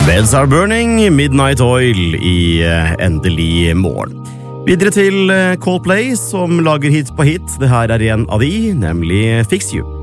Beds Are Burning, Midnight Oil i endelig morgen. Videre til Coldplay, som lager hit på hit. Det her en av de, nemlig Fix You.